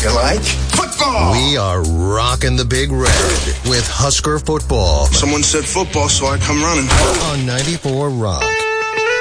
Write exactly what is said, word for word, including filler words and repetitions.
You like football? We are rocking the Big Red with Husker football. Someone said football, so I come running. On ninety-four Rock.